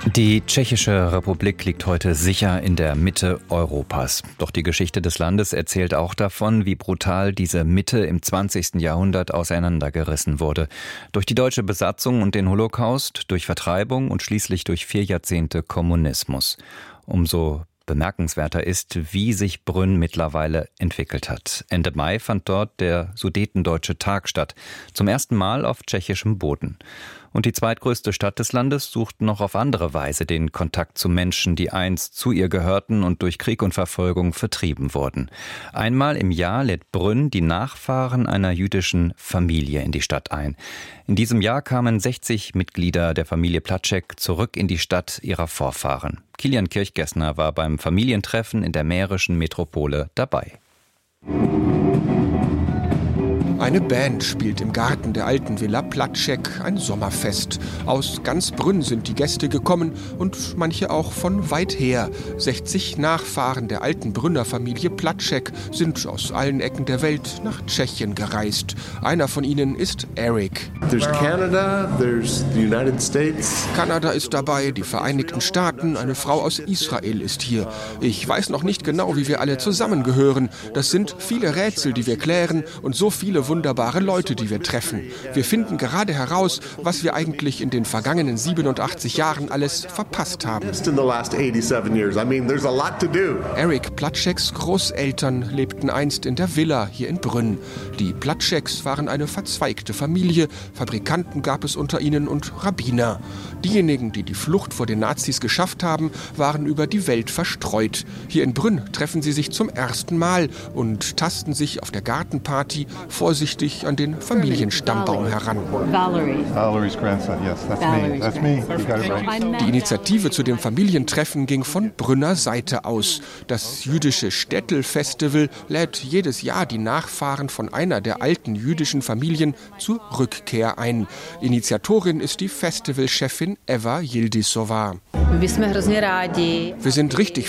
Die Tschechische Republik liegt heute sicher in der Mitte Europas. Doch die Geschichte des Landes erzählt auch davon, wie brutal diese Mitte im 20. Jahrhundert auseinandergerissen wurde. Durch die deutsche Besatzung und den Holocaust, durch Vertreibung und schließlich durch 4 Jahrzehnte Kommunismus. Umso bemerkenswerter ist, wie sich Brünn mittlerweile entwickelt hat. Ende Mai fand dort der Sudetendeutsche Tag statt. Zum ersten Mal auf tschechischem Boden. Und die zweitgrößte Stadt des Landes sucht noch auf andere Weise den Kontakt zu Menschen, die einst zu ihr gehörten und durch Krieg und Verfolgung vertrieben wurden. Einmal im Jahr lädt Brünn die Nachfahren einer jüdischen Familie in die Stadt ein. In diesem Jahr kamen 60 Mitglieder der Familie Placzek zurück in die Stadt ihrer Vorfahren. Kilian Kirchgessner war beim Familientreffen in der mährischen Metropole dabei. Eine Band spielt im Garten der alten Villa Placzek ein Sommerfest. Aus ganz Brünn sind die Gäste gekommen und manche auch von weit her. 60 Nachfahren der alten Brünner Familie Placzek sind aus allen Ecken der Welt nach Tschechien gereist. Einer von ihnen ist Eric. Kanada ist dabei, die Vereinigten Staaten, eine Frau aus Israel ist hier. Ich weiß noch nicht genau, wie wir alle zusammengehören. Das sind viele Rätsel, die wir klären und so viele wunderbare Leute, die wir treffen. Wir finden gerade heraus, was wir eigentlich in den vergangenen 87 Jahren alles verpasst haben. Eric Placzeks Großeltern lebten einst in der Villa hier in Brünn. Die Placzeks waren eine verzweigte Familie. Fabrikanten gab es unter ihnen und Rabbiner. Diejenigen, die die Flucht vor den Nazis geschafft haben, waren über die Welt verstreut. Hier in Brünn treffen sie sich zum ersten Mal und tasten sich auf der Gartenparty vorsichtig an den Familienstammbaum heran. Valerie's grandson, yes, that's me. You got it right. Die Initiative zu dem Familientreffen ging von Brünner Seite aus. Das jüdische Städtel-Festival lädt jedes Jahr die Nachfahren von einer der alten jüdischen Familien zur Rückkehr ein. Initiatorin ist die Festivalchefin Eva Yildizowa. Wir sind richtig